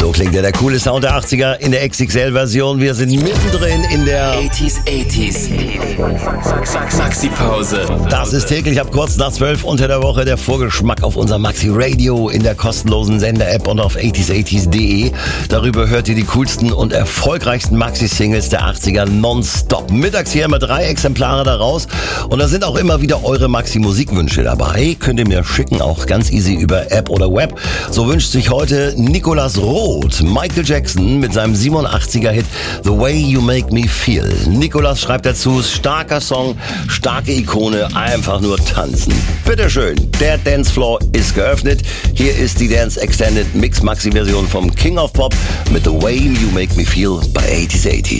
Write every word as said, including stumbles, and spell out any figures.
So klingt ja der coole Sound der achtziger in der X X L-Version. Wir sind mittendrin in der achtziger, achtziger. Maxi-Pause. Das ist täglich ab kurz nach zwölf unter der Woche der Vorgeschmack auf unser Maxi Radio in der kostenlosen Sender-App und auf achtziger achtziger punkt de. Darüber hört ihr die coolsten und erfolgreichsten Maxi-Singles der achtziger nonstop. Mittags hier immer drei Exemplare daraus und da sind auch immer wieder eure Maxi-Musikwünsche dabei. Könnt ihr mir schicken, auch ganz easy über App oder Web. So wünscht sich heute Nicolas Roth Michael Jackson mit seinem siebenundachtziger-Hit The Way You Make Me Feel. Nicolas schreibt dazu, starker Song, starke Ikone, einfach nur tanzen. Bitteschön, der Dancefloor ist geöffnet. Hier ist die Dance Extended Mix Maxi Version vom King of Pop mit The Way You Make Me Feel bei achtziger achtziger.